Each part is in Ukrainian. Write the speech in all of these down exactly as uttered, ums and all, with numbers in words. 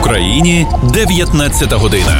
Україні дев'ятнадцята година.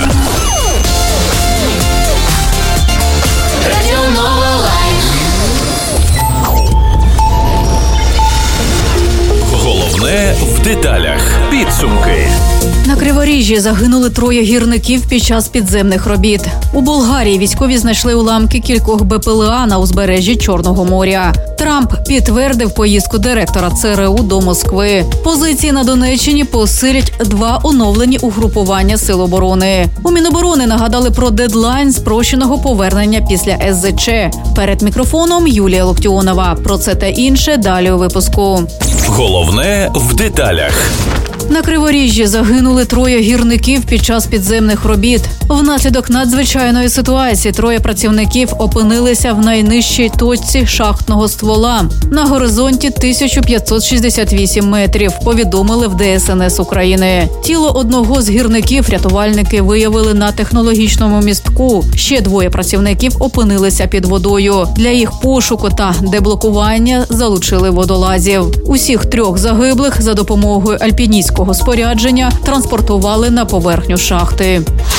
Головне в деталях. Підсумки. На Криворіжжі загинули троє гірників під час підземних робіт. У Болгарії військові знайшли уламки кількох БПЛА на узбережжі Чорного моря. Трамп підтвердив поїздку директора ЦРУ до Москви. Позиції на Донеччині посилять два оновлені угрупування Сил оборони. У Міноборони нагадали про дедлайн спрощеного повернення після ес зет че. Перед мікрофоном Юлія Локтіонова. Про це та інше далі у випуску. Головне в деталях. На Криворіжжі загинули троє гірників під час підземних робіт. Внаслідок надзвичайної ситуації троє працівників опинилися в найнижчій точці шахтного ствола на горизонті тисяча п'ятсот шістдесят вісім метрів, повідомили в де ес ен ес України. Тіло одного з гірників рятувальники виявили на технологічному містку. Ще двоє працівників опинилися під водою. Для їх пошуку та деблокування залучили водолазів. Усіх трьох загиблих за допомогою альпіністського спорядження транспортували на поверхню шахти.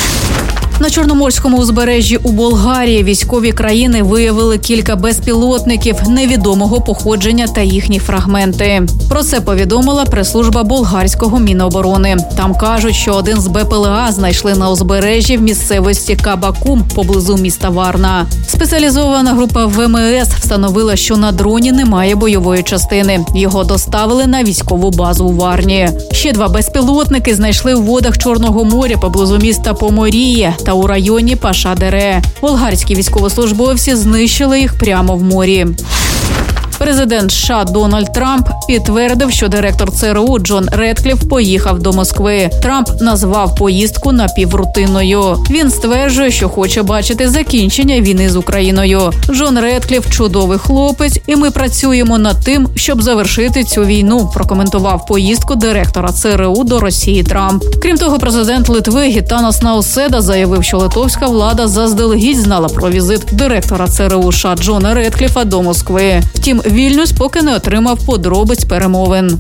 На Чорноморському узбережжі у Болгарії військові країни виявили кілька безпілотників невідомого походження та їхні фрагменти. Про це повідомила прес-служба болгарського Міноборони. Там кажуть, що один з БПЛА знайшли на узбережжі в місцевості Кабакум поблизу міста Варна. Спеціалізована група ве ем ес встановила, що на дроні немає бойової частини. Його доставили на військову базу у Варні. Ще два безпілотники знайшли у водах Чорного моря поблизу міста Поморіє та у районі Паша-Дере. Болгарські військовослужбовці знищили їх прямо в морі. Президент США Дональд Трамп підтвердив, що директор ЦРУ Джон Редкліф поїхав до Москви. Трамп назвав поїздку напіврутинною. Він стверджує, що хоче бачити закінчення війни з Україною. Джон Редкліф – чудовий хлопець, і ми працюємо над тим, щоб завершити цю війну, прокоментував поїздку директора ЦРУ до Росії Трамп. Крім того, президент Литви Гітанас Науседа заявив, що литовська влада заздалегідь знала про візит директора ЦРУ США Джона Редкліфа до Москви. Втім, Вільнюс поки не отримав подробиць перемовин.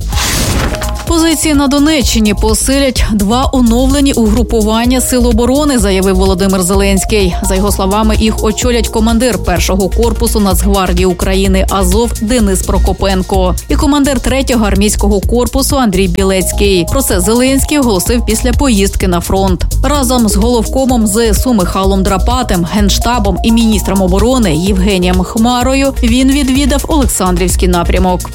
Позиції на Донеччині посилять два оновлені угрупування Сил оборони, заявив Володимир Зеленський. За його словами, їх очолять командир першого корпусу Нацгвардії України «Азов» Денис Прокопенко і командир третього армійського корпусу Андрій Білецький. Про це Зеленський оголосив після поїздки на фронт. Разом з головкомом зе ес у Михайлом Драпатим, Генштабом і міністром оборони Євгенієм Хмарою він відвідав Олександрівський напрямок.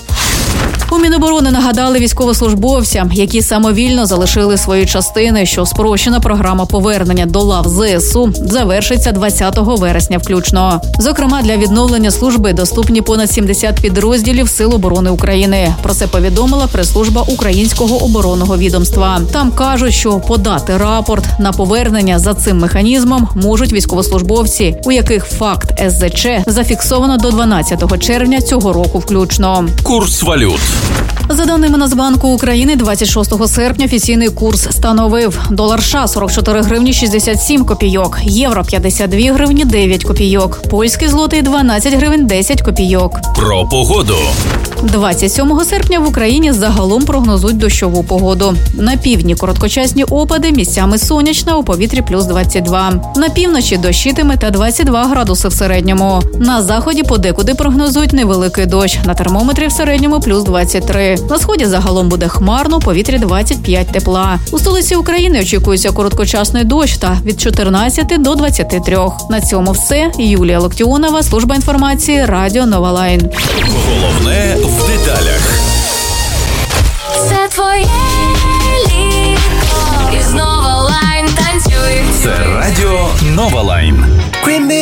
У Міноборони нагадали військовослужбовцям, які самовільно залишили свої частини, що спрощена програма повернення до лав зе ес у завершиться двадцятого вересня включно. Зокрема, для відновлення служби доступні понад сімдесят підрозділів Сил оборони України. Про це повідомила прес-служба Українського оборонного відомства. Там кажуть, що подати рапорт на повернення за цим механізмом можуть військовослужбовці, у яких факт ес зет че зафіксовано до дванадцятого червня цього року включно. Курс валют. За даними Нацбанку України, двадцять шостого серпня офіційний курс становив: долар США – сорок чотири гривні шістдесят сім копійок, євро – п'ятдесят дві гривні дев'ять копійок, польський злотий – дванадцять гривень десять копійок. Про погоду. двадцять сьомого серпня в Україні загалом прогнозують дощову погоду. На півдні короткочасні опади, місцями сонячно, у повітрі плюс двадцять два. На півночі дощитиме та двадцять два градуси в середньому. На заході подекуди прогнозують невеликий дощ. На термометрі в середньому плюс двадцять три. На сході загалом буде хмарно, у повітрі двадцять п'ять тепла. У столиці України очікується короткочасний дощ та від чотирнадцяти до двадцяти трьох. На цьому все. Юлія Локтіонова, служба інформації, Радіо Нова Лайн. Головне в деталях. Все твоє.